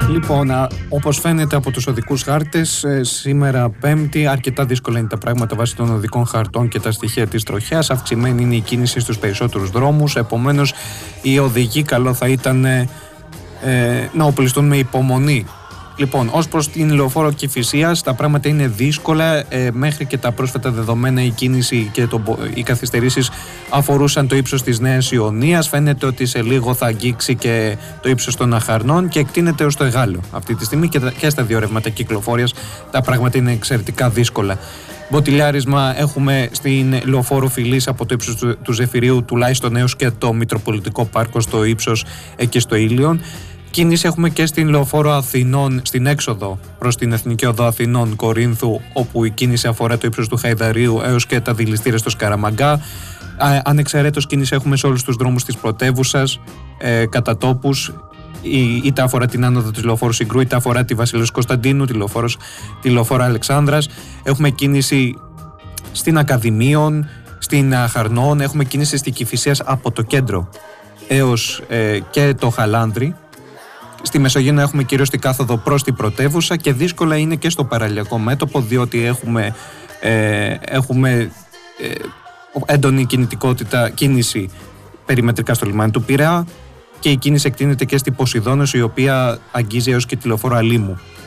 Λοιπόν, όπως φαίνεται από τους οδικούς χάρτες, σήμερα Πέμπτη αρκετά δύσκολα είναι τα πράγματα βάσει των οδικών χαρτών και τα στοιχεία της τροχιάς. Αυξημένη είναι η κίνηση στους περισσότερους δρόμους, επομένως οι οδηγοί καλό θα ήταν να οπλιστούν με υπομονή. Λοιπόν, ως προς την λεωφόρο Κηφισίας, τα πράγματα είναι δύσκολα. Μέχρι και τα πρόσφατα δεδομένα, η κίνηση και οι καθυστερήσεις αφορούσαν το ύψος της Νέας Ιωνίας. Φαίνεται ότι σε λίγο θα αγγίξει και το ύψος των Αχαρνών και εκτείνεται ως το Εγάλεο. Αυτή τη στιγμή και στα δύο ρεύματα κυκλοφορίας τα πράγματα είναι εξαιρετικά δύσκολα. Μποτιλιάρισμα έχουμε στην λεωφόρο Φιλής από το ύψος του Ζεφυρίου τουλάχιστον έως και το Μητροπολιτικό Πάρκο στο ύψος και στο Ήλιον. Κίνηση έχουμε και στην λεωφόρο Αθηνών, στην έξοδο προς την Εθνική Οδό Αθηνών Κορίνθου, όπου η κίνηση αφορά το ύψος του Χαϊδαρίου έως και τα δηληστήρια στο Σκαραμαγκά. Ανεξαιρέτως κίνηση έχουμε σε όλους τους δρόμους της πρωτεύουσας, κατά τόπους, είτε αφορά την άνοδο της λεωφόρου Συγκρού, είτε αφορά τη Βασιλέως Κωνσταντίνου, τη λεωφόρο Αλεξάνδρας. Έχουμε κίνηση στην Ακαδημίων, στην Αχαρνών, έχουμε κίνηση στη Κηφισίας από το κέντρο έως και το Χαλάνδρι. Στη Μεσογείο έχουμε κυρίως την κάθοδο προς την πρωτεύουσα και δύσκολα είναι και στο παραλιακό μέτωπο, διότι έχουμε έντονη κίνηση περιμετρικά στο λιμάνι του Πειραιά και η κίνηση εκτείνεται και στη Ποσειδώνος, η οποία αγγίζει έως και τη λεωφόρο Αλήμου.